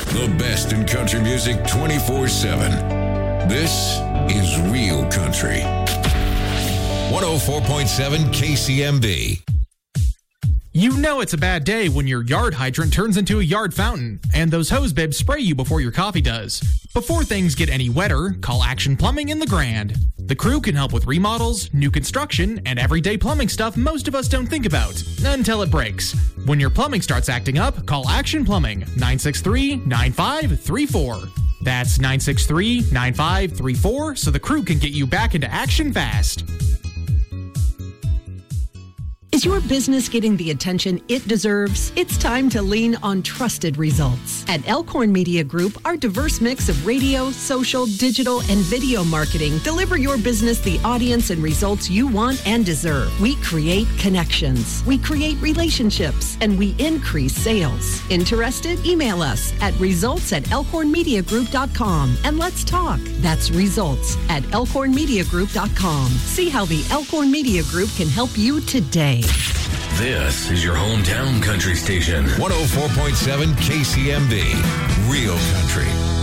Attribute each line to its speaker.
Speaker 1: The best in country music 24/7. This is Real Country. 104.7 KCMB.
Speaker 2: You know it's a bad day when your yard hydrant turns into a yard fountain and those hose bibs spray you before your coffee does. Before things get any wetter, call Action Plumbing in the Grand. The crew can help with remodels, new construction, and everyday plumbing stuff most of us don't think about until it breaks. When your plumbing starts acting up, call Action Plumbing 963-9534. That's 963-9534 so the crew can get you back into action fast.
Speaker 3: Is your business getting the attention it deserves? It's time to lean on trusted results. At Elkhorn Media Group, our diverse mix of radio, social, digital, and video marketing deliver your business the audience and results you want and deserve. We create connections, we create relationships, and we increase sales. Interested? Email us at results@elkhornmediagroup.com and let's talk. That's results@elkhornmediagroup.com. See how the Elkhorn Media Group can help you today.
Speaker 4: This is your hometown country station.
Speaker 1: 104.7 KCMB. Real Country.